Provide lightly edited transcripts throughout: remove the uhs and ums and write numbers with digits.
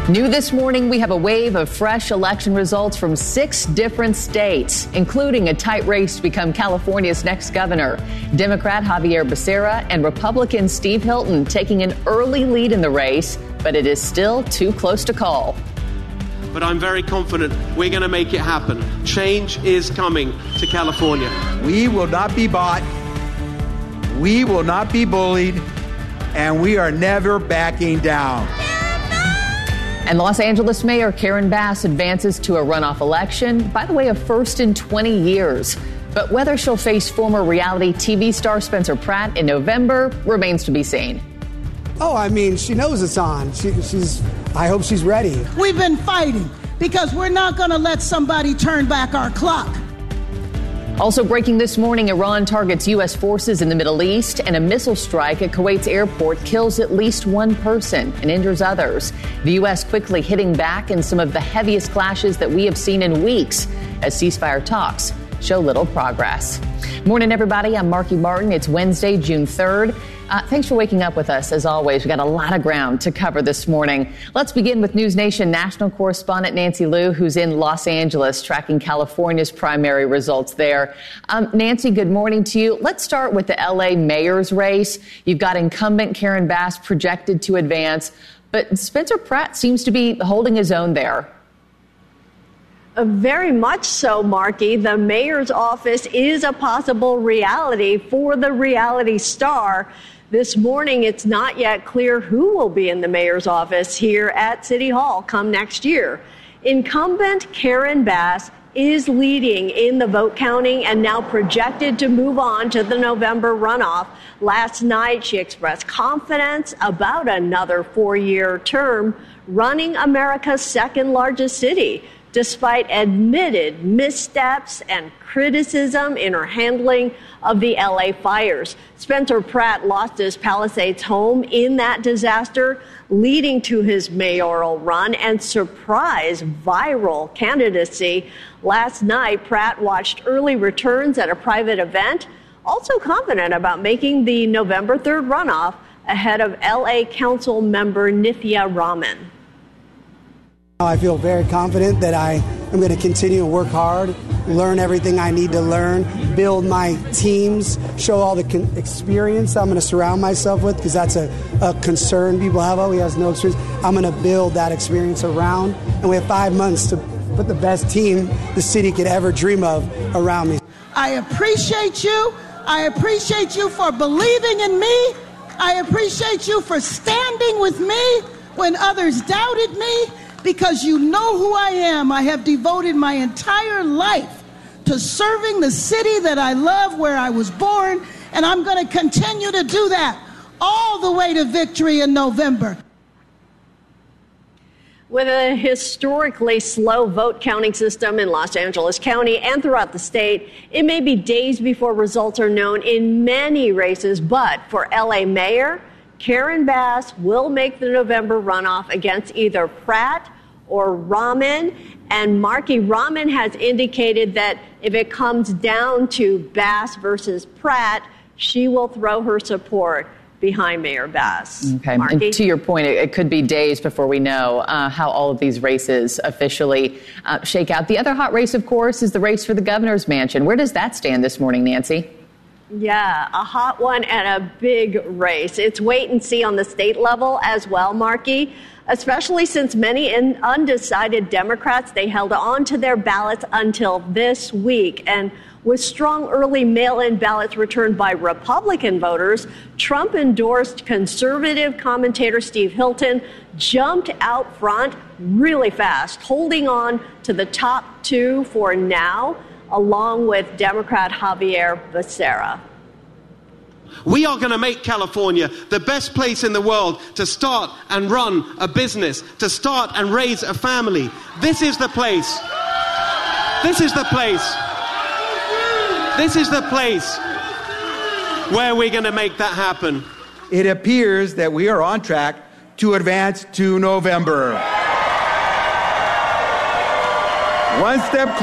New this morning, we have a wave of fresh election results from 6 different states, including a tight race to become California's next governor. Democrat Javier Becerra and Republican Steve Hilton taking an early lead in the race, but it is still too close to call. But I'm very confident we're going to make it happen. Change is coming to California. We will not be bought. We will not be bullied. And we are never backing down. And Los Angeles Mayor Karen Bass advances to a runoff election, by the way, a first in 20 years. But whether she'll face former reality TV star Spencer Pratt in November remains to be seen. Oh, I mean, she knows it's on. I hope she's ready. We've been fighting because we're not going to let somebody turn back our clock. Also breaking this morning, Iran targets U.S. forces in the Middle East, and a missile strike at Kuwait's airport kills at least one person and injures others. The U.S. quickly hitting back in some of the heaviest clashes that we have seen in weeks as ceasefire talks show little progress. Morning, everybody. I'm Marky Martin. It's Wednesday, June 3rd. Thanks for waking up with us. As always, we've got a lot of ground to cover this morning. Let's begin with News Nation national correspondent Nancy Liu, who's in Los Angeles tracking California's primary results there. Nancy, good morning to you. Let's start with the L.A. mayor's race. You've got incumbent Karen Bass projected to advance, but Spencer Pratt seems to be holding his own there. Very much so, Marky. The mayor's office is a possible reality for the reality star. This morning, it's not yet clear who will be in the mayor's office here at City Hall come next year. Incumbent Karen Bass is leading in the vote counting and now projected to move on to the November runoff. Last night, she expressed confidence about another 4-year term running America's second largest city, despite admitted missteps and criticism in her handling of the L.A. fires. Spencer Pratt lost his Palisades home in that disaster, leading to his mayoral run and surprise viral candidacy. Last night, Pratt watched early returns at a private event, also confident about making the November 3rd runoff ahead of L.A. Council member Nithya Raman. I feel very confident that I am going to continue to work hard, learn everything I need to learn, build my teams, show all the experience I'm going to surround myself with, because that's a concern people have. Oh, he has no experience. I'm going to build that experience around, and we have 5 months to put the best team the city could ever dream of around me. I appreciate you. I appreciate you for believing in me. I appreciate you for standing with me when others doubted me. Because you know who I am. I have devoted my entire life to serving the city that I love, where I was born, and I'm going to continue to do that all the way to victory in November. With a historically slow vote counting system in Los Angeles County and throughout the state, it may be days before results are known in many races, but for L.A. Mayor, Karen Bass will make the November runoff against either Pratt or Raman. And Marky, Raman has indicated that if it comes down to Bass versus Pratt, she will throw her support behind Mayor Bass. Okay. And to your point, it could be days before we know how all of these races officially shake out. The other hot race, of course, is the race for the governor's mansion. Where does that stand this morning, Nancy? Yeah, a hot one and a big race. It's wait and see on the state level as well, Marky, especially since many undecided Democrats, they held on to their ballots until this week. And with strong early mail-in ballots returned by Republican voters, Trump-endorsed conservative commentator Steve Hilton jumped out front really fast, holding on to the top two for now, along with Democrat Javier Becerra. We are going to make California the best place in the world to start and run a business, to start and raise a family. This is the place. This is the place. This is the place where we're going to make that happen. It appears that we are on track to advance to November. One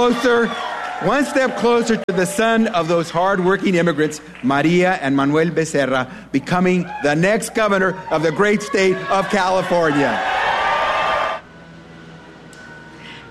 step closer to the son of those hard-working immigrants, Maria and Manuel Becerra, becoming the next governor of the great state of California.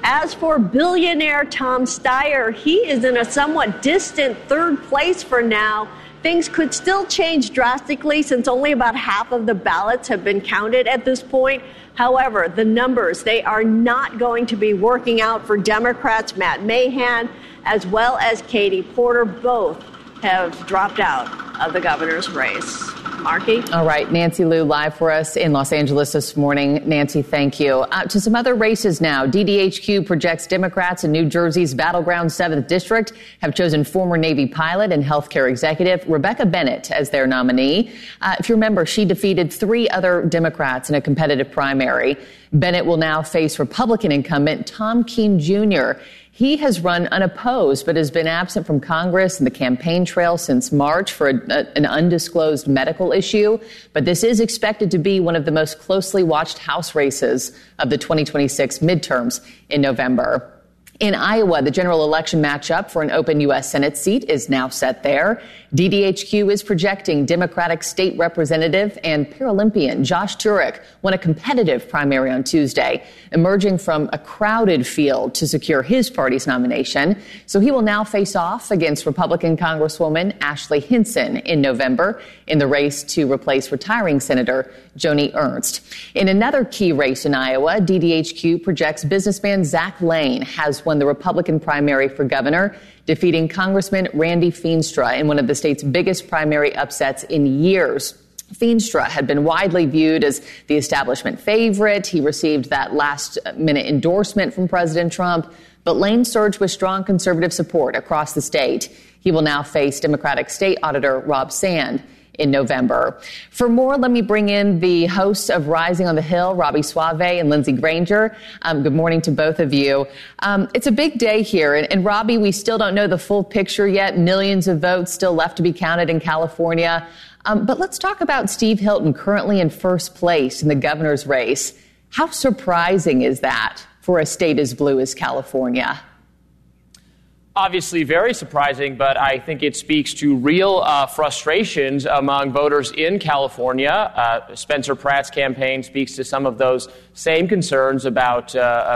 As for billionaire Tom Steyer, he is in a somewhat distant third place for now. Things could still change drastically since only about half of the ballots have been counted at this point. However, the numbers, they are not going to be working out for Democrats. Matt Mahan, as well as Katie Porter, both have dropped out of the governor's race. Marky? All right, Nancy Liu live for us in Los Angeles this morning. Nancy, thank you. To some other races now. DDHQ projects Democrats in New Jersey's battleground 7th District have chosen former Navy pilot and healthcare executive Rebecca Bennett as their nominee. If you remember, she defeated 3 other Democrats in a competitive primary. Bennett will now face Republican incumbent Tom Keene Jr. He has run unopposed, but has been absent from Congress and the campaign trail since March for an undisclosed medical issue. But this is expected to be one of the most closely watched House races of the 2026 midterms in November. In Iowa, the general election matchup for an open U.S. Senate seat is now set there. DDHQ is projecting Democratic state representative and Paralympian Josh Turek won a competitive primary on Tuesday, emerging from a crowded field to secure his party's nomination. So he will now face off against Republican Congresswoman Ashley Hinson in November in the race to replace retiring Senator Joni Ernst. In another key race in Iowa, DDHQ projects businessman Zach Lane has won the Republican primary for governor, defeating Congressman Randy Feenstra in one of the state's biggest primary upsets in years. Feenstra had been widely viewed as the establishment favorite. He received that last-minute endorsement from President Trump, but Lane surged with strong conservative support across the state. He will now face Democratic State Auditor Rob Sand in November. For more, let me bring in the hosts of Rising on the Hill, Robbie Suave and Lindsey Granger. Good morning to both of you. It's a big day here. And Robbie, we still don't know the full picture yet. Millions of votes still left to be counted in California. But let's talk about Steve Hilton, currently in first place in the governor's race. How surprising is that for a state as blue as California? Obviously very surprising, but I think it speaks to real frustrations among voters in California. Spencer Pratt's campaign speaks to some of those same concerns about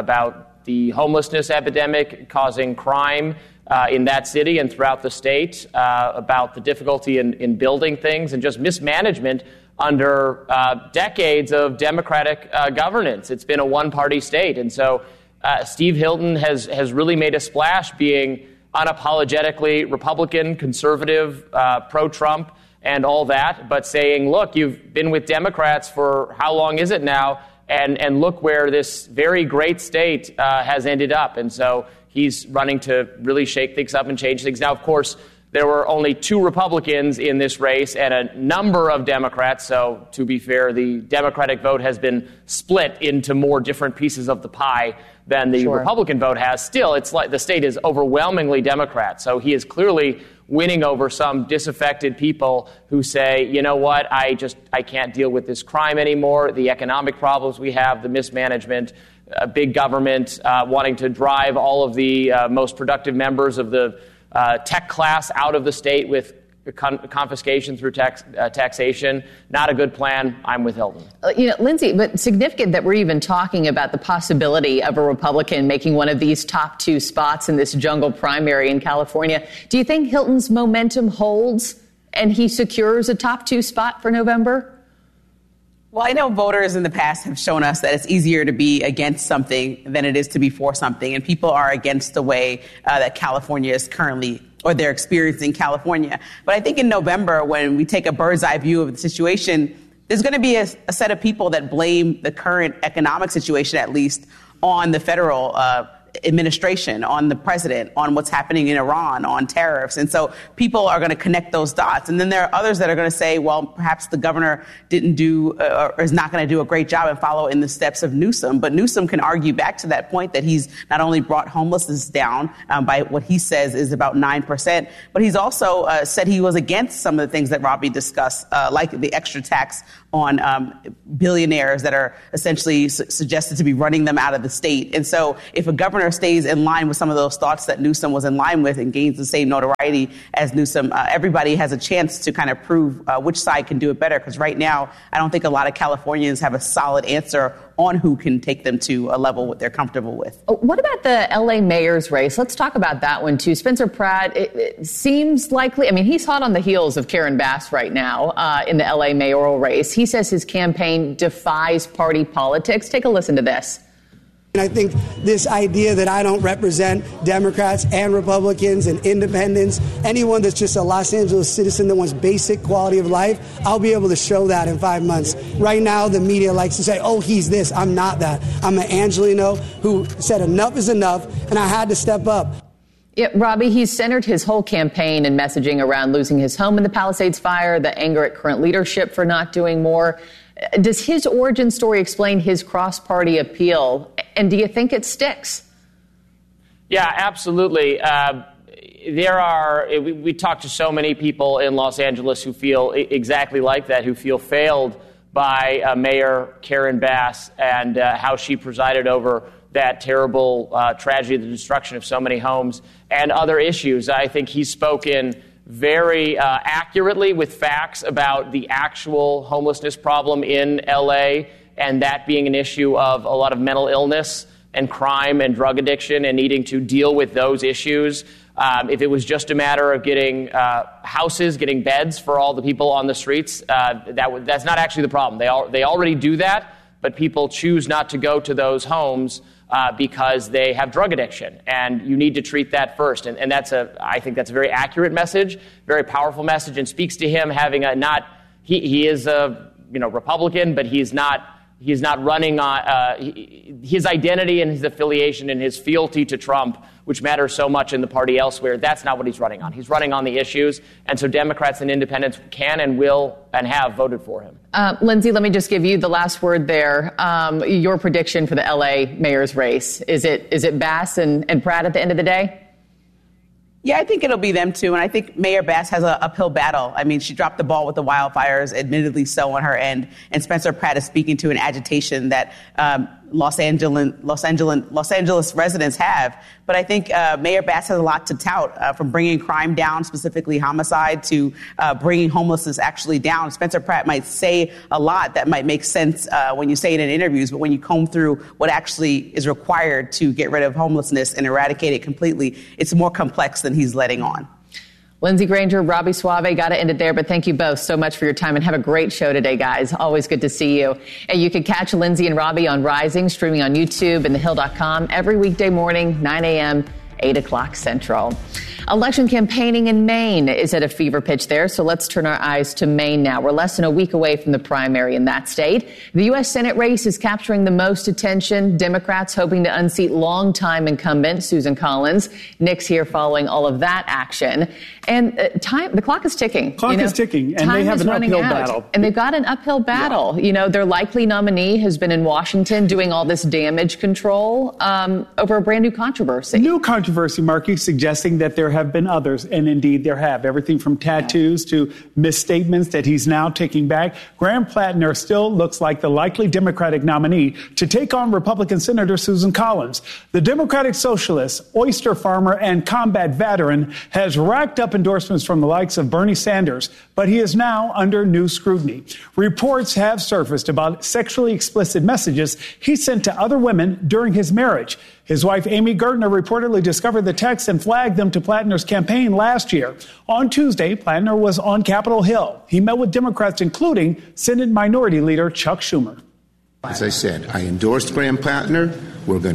the homelessness epidemic causing crime in that city and throughout the state, about the difficulty in building things and just mismanagement under decades of Democratic governance. It's been a one-party state, and so Steve Hilton has really made a splash being unapologetically Republican, conservative, pro-Trump, and all that, but saying, look, you've been with Democrats for how long is it now? And look where this very great state has ended up. And so he's running to really shake things up and change things. Now, of course, there were only 2 Republicans in this race and a number of Democrats. So to be fair, the Democratic vote has been split into more different pieces of the pie than the Republican vote has. Still, it's like the state is overwhelmingly Democrat. So he is clearly winning over some disaffected people who say, you know what, I can't deal with this crime anymore, the economic problems we have, the mismanagement, big government, wanting to drive all of the most productive members of the tech class out of the state with confiscation through taxation. Not a good plan. I'm with Hilton. Lindsey, but significant that we're even talking about the possibility of a Republican making one of these top 2 spots in this jungle primary in California. Do you think Hilton's momentum holds and he secures a top 2 spot for November? Well, I know voters in the past have shown us that it's easier to be against something than it is to be for something. And people are against the way that California is currently, or they're experiencing California. But I think in November, when we take a bird's eye view of the situation, there's going to be a set of people that blame the current economic situation, at least, on the federal administration, on the president, on what's happening in Iran, on tariffs. And so people are going to connect those dots. And then there are others that are going to say, well, perhaps the governor didn't do or is not going to do a great job and follow in the steps of Newsom. But Newsom can argue back to that point that he's not only brought homelessness down by what he says is about 9%, but he's also said he was against some of the things that Robbie discussed, like the extra tax on billionaires that are essentially suggested to be running them out of the state. And so if a governor governor stays in line with some of those thoughts that Newsom was in line with and gains the same notoriety as Newsom, everybody has a chance to kind of prove which side can do it better. Because right now, I don't think a lot of Californians have a solid answer on who can take them to a level what they're comfortable with. What about the L.A. mayor's race? Let's talk about that one, too. Spencer Pratt, it seems likely, I mean, he's hot on the heels of Karen Bass right now in the L.A. mayoral race. He says his campaign defies party politics. Take a listen to this. And I think this idea that I don't represent Democrats and Republicans and independents, anyone that's just a Los Angeles citizen that wants basic quality of life, I'll be able to show that in 5 months. Right now, the media likes to say, oh, he's this. I'm not that. I'm an Angelino who said enough is enough, and I had to step up. Yeah, Robbie, he's centered his whole campaign and messaging around losing his home in the Palisades fire, the anger at current leadership for not doing more. Does his origin story explain his cross-party appeal? And do you think it sticks? Yeah, absolutely. We talk to so many people in Los Angeles who feel exactly like that, who feel failed by Mayor Karen Bass and how she presided over that terrible tragedy, the destruction of so many homes and other issues. I think he's spoken very accurately with facts about the actual homelessness problem in L.A., and that being an issue of a lot of mental illness and crime and drug addiction and needing to deal with those issues. If it was just a matter of getting houses, getting beds for all the people on the streets, that's not actually the problem. They already do that, but people choose not to go to those homes because they have drug addiction, and you need to treat that first. And I think that's a very accurate message, very powerful message, and speaks to him having he is a Republican, but he's not running on his identity and his affiliation and his fealty to Trump, which matters so much in the party elsewhere. That's not what he's running on. He's running on the issues. And so Democrats and independents can and will and have voted for him. Lindsay, let me just give you the last word there. Your prediction for the L.A. mayor's race. Is it Bass and Pratt at the end of the day? Yeah, I think it'll be them, too. And I think Mayor Bass has an uphill battle. I mean, she dropped the ball with the wildfires, admittedly so on her end. And Spencer Pratt is speaking to an agitation that Los Angeles residents have. But I think Mayor Bass has a lot to tout, from bringing crime down, specifically homicide, to bringing homelessness actually down. Spencer Pratt might say a lot that might make sense when you say it in interviews, but when you comb through what actually is required to get rid of homelessness and eradicate it completely, it's more complex than he's letting on. Lindsay Granger, Robbie Suave, got to end it there, but thank you both so much for your time and have a great show today, guys. Always good to see you. And you can catch Lindsay and Robbie on Rising, streaming on YouTube and thehill.com every weekday morning, 9 a.m., 8 o'clock Central. Election campaigning in Maine is at a fever pitch there, so let's turn our eyes to Maine now. We're less than a week away from the primary in that state. The U.S. Senate race is capturing the most attention. Democrats hoping to unseat longtime incumbent Susan Collins. Nick's here following all of that action. And the clock is ticking. Is ticking, and they have an uphill battle. And they've got an uphill battle. Yeah. You know, their likely nominee has been in Washington doing all this damage control over a brand new controversy. New controversy, Marky, suggesting that there have been others, and indeed there have. Everything from tattoos to misstatements that he's now taking back. Graham Plattner still looks like the likely Democratic nominee to take on Republican Senator Susan Collins. The Democratic socialist, oyster farmer, and combat veteran has racked up endorsements from the likes of Bernie Sanders, but he is now under new scrutiny. Reports have surfaced about sexually explicit messages he sent to other women during his marriage. His wife, Amy Gertner, reportedly discovered the texts and flagged them to Plattner's campaign last year. On Tuesday, Plattner was on Capitol Hill. He met with Democrats, including Senate Minority Leader Chuck Schumer. As I said, I endorsed Graham Plattner. We're going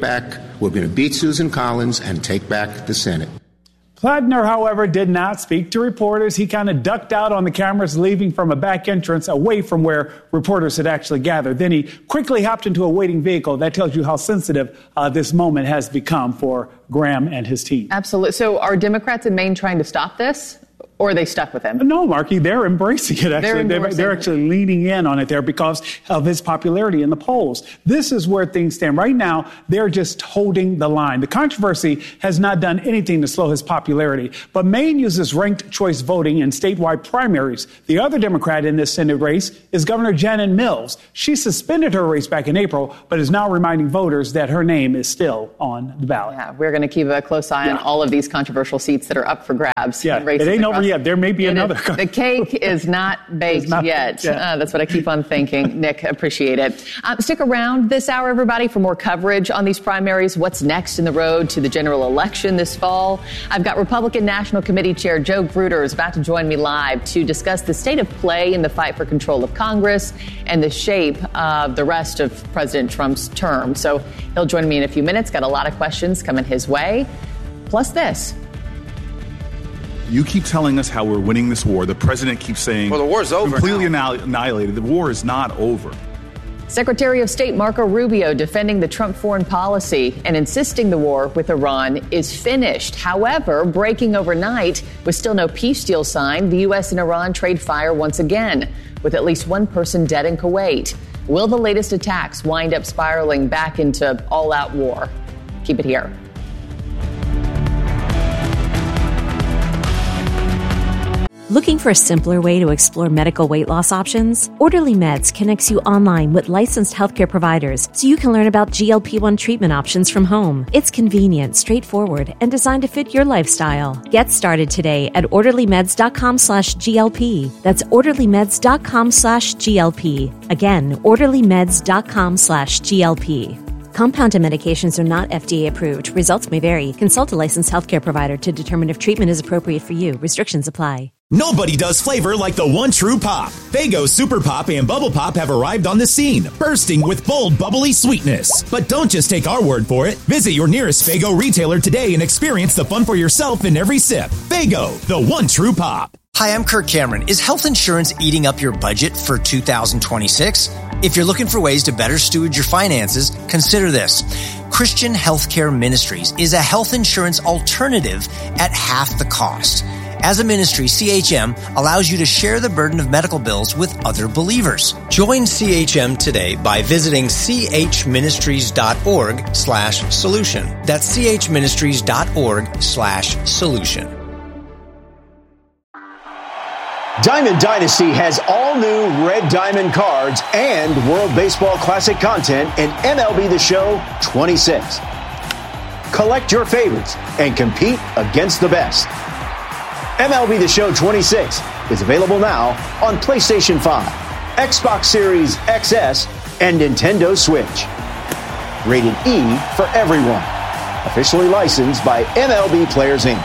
to beat Susan Collins and take back the Senate. Plattner, however, did not speak to reporters. He kind of ducked out on the cameras, leaving from a back entrance away from where reporters had actually gathered. Then he quickly hopped into a waiting vehicle. That tells you how sensitive this moment has become for Graham and his team. Absolutely. So are Democrats in Maine trying to stop this? Or are they stuck with him? No, Marky, they're embracing it, actually. They're actually leaning in on it there because of his popularity in the polls. This is where things stand. Right now, they're just holding the line. The controversy has not done anything to slow his popularity. But Maine uses ranked choice voting in statewide primaries. The other Democrat in this Senate race is Governor Janet Mills. She suspended her race back in April, but is now reminding voters that her name is still on the ballot. Yeah, we're going to keep a close eye on all of these controversial seats that are up for grabs. Yeah, it ain't over yet. There may be another. The cake is not baked yet. That's what I keep on thinking. Nick, appreciate it. Stick around this hour, everybody, for more coverage on these primaries. What's next in the road to the general election this fall? I've got Republican National Committee Chair Joe Gruder is about to join me live to discuss the state of play in the fight for control of Congress and the shape of the rest of President Trump's term. So he'll join me in a few minutes. Got a lot of questions coming his way. Plus this. You keep telling us how we're winning this war. The president keeps saying, well, the war's over. Completely annihilated. The war is not over. Secretary of State Marco Rubio defending the Trump foreign policy and insisting the war with Iran is finished. However, breaking overnight with still no peace deal signed, the U.S. and Iran trade fire once again, with at least one person dead in Kuwait. Will the latest attacks wind up spiraling back into all-out war? Keep it here. Looking for a simpler way to explore medical weight loss options? Orderly Meds connects you online with licensed healthcare providers so you can learn about GLP-1 treatment options from home. It's convenient, straightforward, and designed to fit your lifestyle. Get started today at orderlymeds.com/GLP. That's orderlymeds.com/GLP. Again, orderlymeds.com/GLP. Compounded medications are not FDA approved. Results may vary. Consult a licensed healthcare provider to determine if treatment is appropriate for you. Restrictions apply. Nobody does flavor like the one true pop. Faygo Super Pop and Bubble Pop have arrived on the scene, bursting with bold, bubbly sweetness. But don't just take our word for it. Visit your nearest Faygo retailer today and experience the fun for yourself in every sip. Faygo, the one true pop. Hi, I'm Kirk Cameron. Is health insurance eating up your budget for 2026? If you're looking for ways to better steward your finances, consider this. Christian Healthcare Ministries is a health insurance alternative at half the cost. As a ministry, CHM allows you to share the burden of medical bills with other believers. Join CHM today by visiting chministries.org/solution. That's chministries.org/solution. Diamond Dynasty has all new Red Diamond cards and World Baseball Classic content in MLB The Show 26. Collect your favorites and compete against the best. MLB The Show 26 is available now on PlayStation 5, Xbox Series XS, and Nintendo Switch. Rated E for everyone. Officially licensed by MLB Players Inc.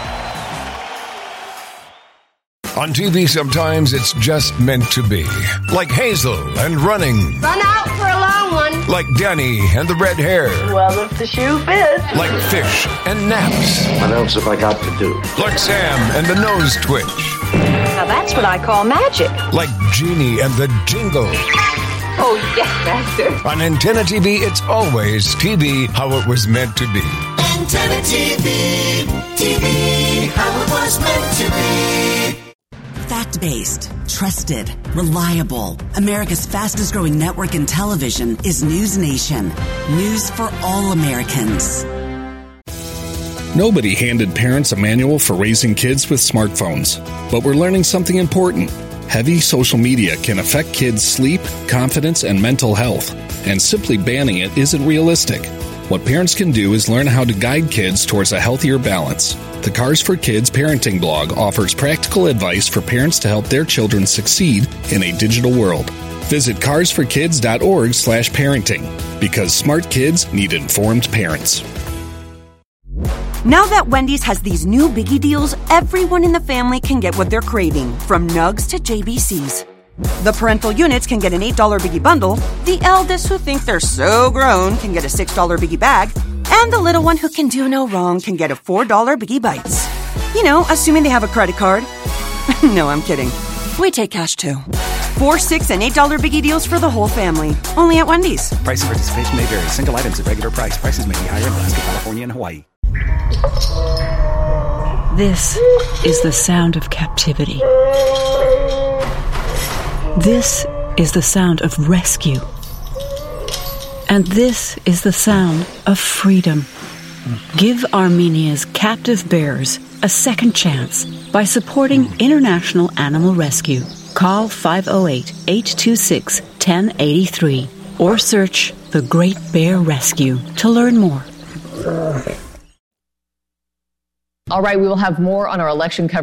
On TV, sometimes it's just meant to be. Like Hazel and running. Run out for a long one. Like Danny and the red hair. Well, if the shoe fits. Like Fish and Naps. What else have I got to do? Like Sam and the nose twitch. Now that's what I call magic. Like Genie and the jingle. Oh, yes, Master. On Antenna TV, it's always TV how it was meant to be. Antenna TV, TV how it was meant to be. Fact-based, trusted, reliable. America's fastest-growing network in television is News Nation. News for all Americans. Nobody handed parents a manual for raising kids with smartphones. But we're learning something important. Heavy social media can affect kids' sleep, confidence, and mental health. And simply banning it isn't realistic. What parents can do is learn how to guide kids towards a healthier balance. The Cars for Kids parenting blog offers practical advice for parents to help their children succeed in a digital world. Visit carsforkids.org/parenting because smart kids need informed parents. Now that Wendy's has these new biggie deals, everyone in the family can get what they're craving, from nugs to JBCs. The parental units can get an $8 biggie bundle, the eldest who think they're so grown can get a $6 biggie bag, and the little one who can do no wrong can get a $4 Biggie Bites. You know, assuming they have a credit card. No, I'm kidding. We take cash too. 4, 6, and $8 Biggie deals for the whole family. Only at Wendy's. Price and participation may vary. Single items at regular price. Prices may be higher in Alaska, California, and Hawaii. This is the sound of captivity. This is the sound of rescue. And this is the sound of freedom. Give Armenia's captive bears a second chance by supporting International Animal Rescue. Call 508-826-1083 or search The Great Bear Rescue to learn more. All right, we will have more on our election coverage